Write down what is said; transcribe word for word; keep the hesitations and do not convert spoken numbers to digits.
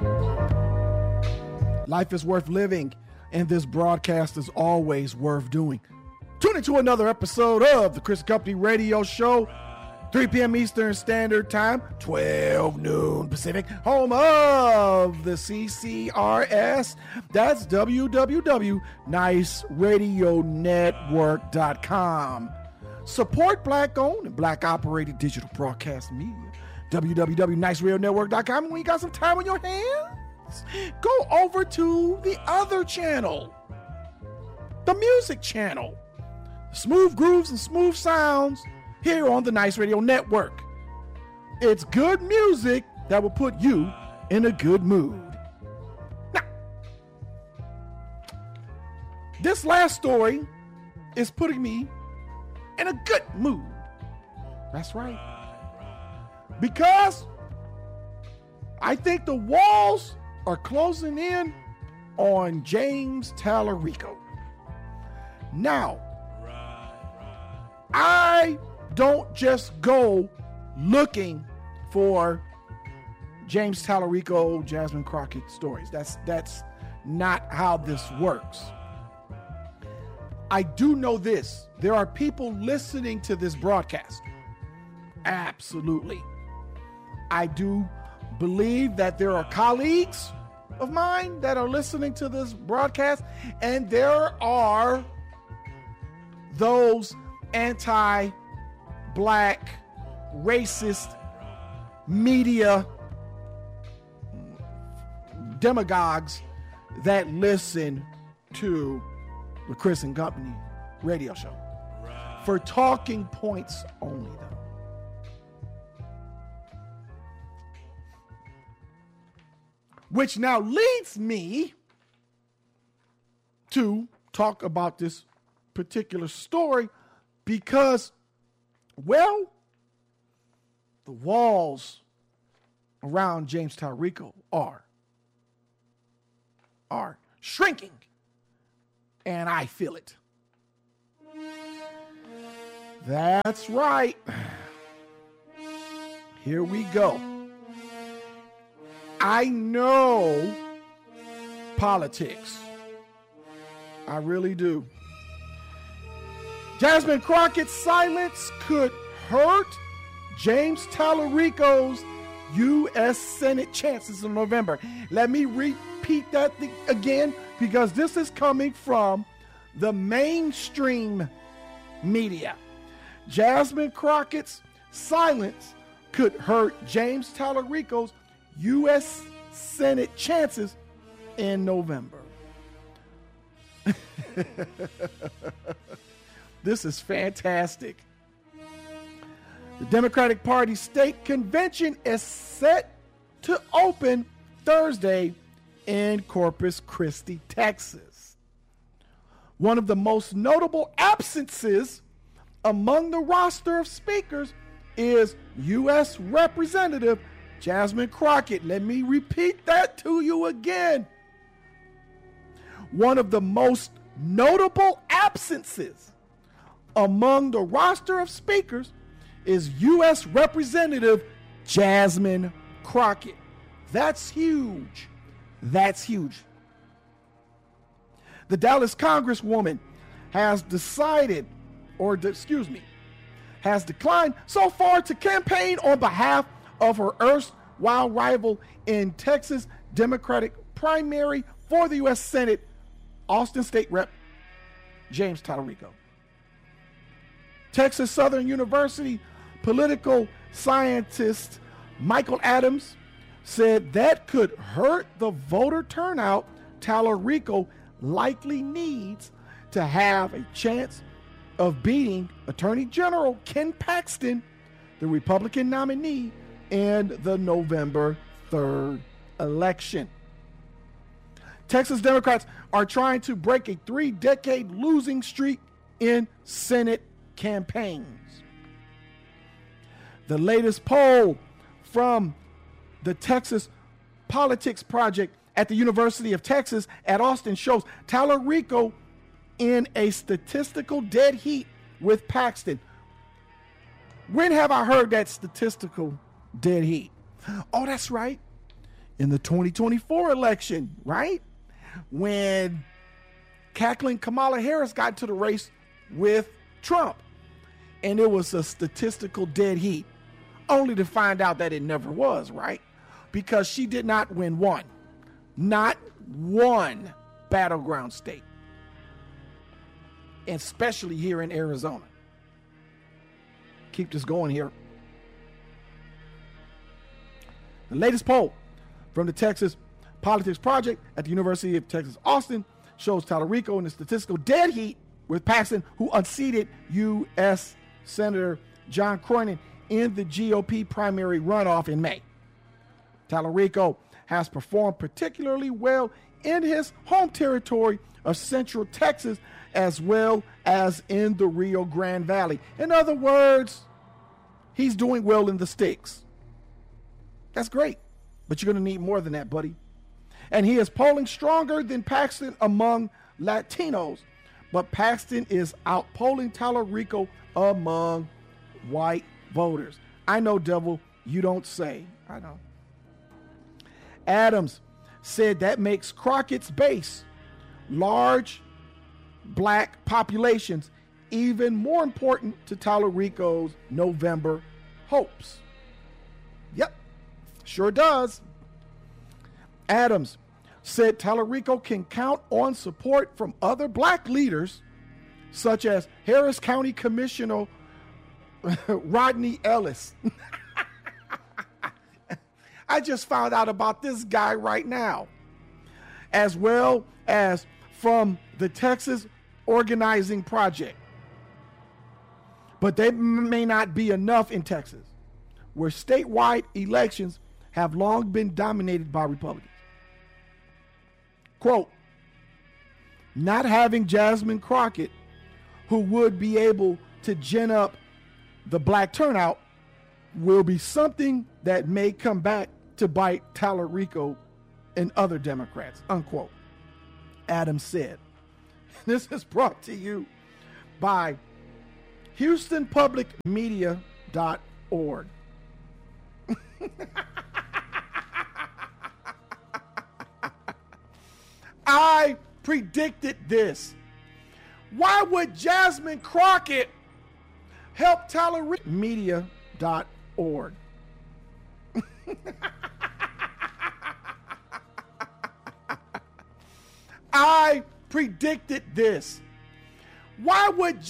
Life is worth living, and this broadcast is always worth doing. Tune into another episode of the Chris and Company Radio Show, three p.m. Eastern Standard Time, twelve noon Pacific, home of the C C R S. That's w w w dot nice radio network dot com. Support black-owned and black-operated digital broadcast media. w w w dot nice radio network dot com. When you got some time on your hands, go over to the other channel, the music channel. Smooth grooves and smooth sounds here on the Nice Radio Network. It's good music that will put you in a good mood. Now, this last story is putting me in a good mood. That's right. Because I think the walls are closing in on James Tallarico. Now, I don't just go looking for James Tallarico, Jasmine Crockett stories. That's that's not how this works. I do know this. There are people listening to this broadcast. Absolutely. I do believe that there are colleagues of mine that are listening to this broadcast, and there are those anti-black, racist media demagogues that listen to the Chris and Company Radio Show. For talking points only, though. Which now leads me to talk about this particular story because, well, the walls around James Tallarico are, are shrinking, and I feel it. That's right. Here we go. I know politics. I really do. Jasmine Crockett's silence could hurt James Tallarico's U S Senate chances in November. Let me repeat that th- again, because this is coming from the mainstream media. Jasmine Crockett's silence could hurt James Tallarico's U S Senate chances in November. This is fantastic. The Democratic Party state convention is set to open Thursday in Corpus Christi, Texas. One of the most notable absences among the roster of speakers is U S Representative Jasmine Crockett. Let me repeat that to you again. One of the most notable absences among the roster of speakers is U S Representative Jasmine Crockett. That's huge. That's huge. The Dallas Congresswoman has decided, or de- excuse me, has declined so far to campaign on behalf of her erstwhile rival in Texas Democratic primary for the U S Senate, Austin State Rep James Tallarico. Texas Southern University political scientist Michael Adams said that could hurt the voter turnout Tallarico likely needs to have a chance of beating Attorney General Ken Paxton, the Republican nominee, in the November third election. Texas Democrats are trying to break a three-decade losing streak in Senate campaigns. The latest poll from the Texas Politics Project at the University of Texas at Austin shows Tallarico in a statistical dead heat with Paxton. When have I heard that statistical dead heat? Oh, that's right. in the twenty twenty-four election, right? When cackling Kamala Harris got into the race with Trump. And it was a statistical dead heat, only to find out that it never was, right? Because she did not win one, not one battleground state, especially here in Arizona. Keep this going here. The latest poll from the Texas Politics Project at the University of Texas, Austin, shows Tallarico in the statistical dead heat with Paxton, who unseated U S Senator John Cronin in the G O P primary runoff in May. Tallarico has performed particularly well in his home territory of Central Texas, as well as in the Rio Grande Valley. In other words, he's doing well in the sticks. That's great, but you're going to need more than that, buddy. And he is polling stronger than Paxton among Latinos, but Paxton is outpolling Tallarico among white voters. I know, devil, you don't say. I know. Adams said that makes Crockett's base, large black populations, even more important to Tallarico's November hopes. Yep, sure does. Adams said Tallarico can count on support from other black leaders, such as Harris County Commissioner Rodney Ellis. I just found out about this guy right now, as well as from the Texas Organizing Project. But they may not be enough in Texas, where statewide elections have long been dominated by Republicans. Quote, not having Jasmine Crockett, who would be able to gin up the black turnout, will be something that may come back to bite Tallarico and other Democrats, unquote. Adams said. This is brought to you by Houston Public Media dot org. I predicted this. Why would Jasmine Crockett help Tallarico? Media dot org. I predicted this. Why would